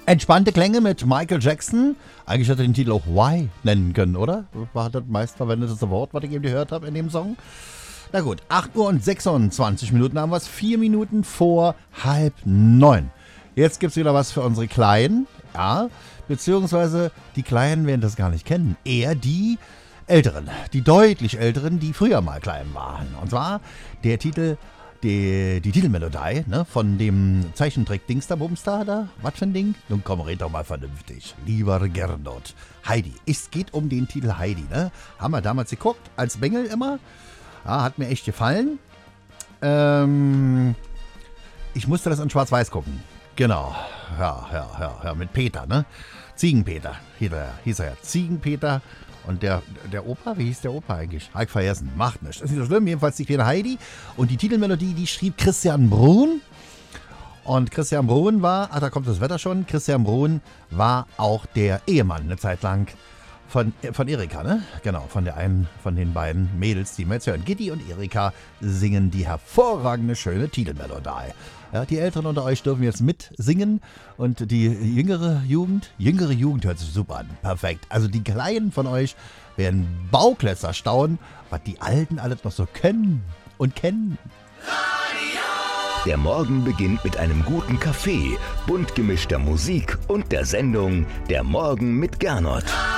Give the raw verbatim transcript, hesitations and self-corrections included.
Entspannte Klänge mit Michael Jackson. Eigentlich hätte er den Titel auch Why nennen können, oder? War das meistverwendete Wort, was ich eben gehört habe in dem Song. Na gut, acht Uhr und sechsundzwanzig Minuten haben wir es. Vier Minuten vor halb neun. Jetzt gibt es wieder was für unsere Kleinen. Ja, beziehungsweise die Kleinen werden das gar nicht kennen. Eher die Älteren, die deutlich Älteren, die früher mal klein waren. Und zwar der Titel, die, die Titelmelodie, ne, von dem Zeichentrick-Dings da, Bumster da. Was für ein Ding? Nun komm, red doch mal vernünftig. Lieber Gernot. Heidi. Es geht um den Titel Heidi, ne? Haben wir damals geguckt, als Bengel immer. Ja, hat mir echt gefallen. Ähm, ich musste das in Schwarz-Weiß gucken. Genau. Ja, ja, ja, ja, mit Peter, ne? Ziegenpeter hieß er, hieß er ja. Ziegenpeter. Und der, der Opa, wie hieß der Opa eigentlich? Hab ich vergessen. Macht nichts. Das ist nicht so schlimm. Jedenfalls die kleine Heidi. Und die Titelmelodie, die schrieb Christian Bruhn. Und Christian Bruhn war, ach, da kommt das Wetter schon. Christian Bruhn war auch der Ehemann eine Zeit lang von, von Erika, ne? Genau, von der einen von den beiden Mädels, die wir jetzt hören. Gitti und Erika singen die hervorragende, schöne Titelmelodie. Ja, die Älteren unter euch dürfen jetzt mitsingen und die jüngere Jugend, jüngere Jugend hört sich super an. Perfekt. Also die Kleinen von euch werden Bauklötzer staunen, was die Alten alles noch so können und kennen. Der Morgen beginnt mit einem guten Kaffee, bunt gemischter Musik und der Sendung Der Morgen mit Gernot.